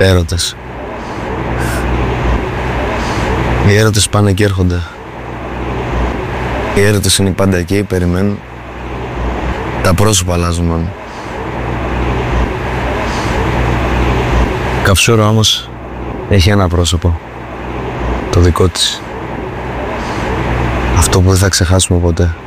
Έρωτες. Οι έρωτες πάνε και έρχονται. Οι έρωτες είναι πάντα εκεί, περιμένουν. Τα πρόσωπα αλλάζουν μόνο. Καυσούρα όμως έχει ένα πρόσωπο. Το δικό της. Αυτό που δεν θα ξεχάσουμε ποτέ.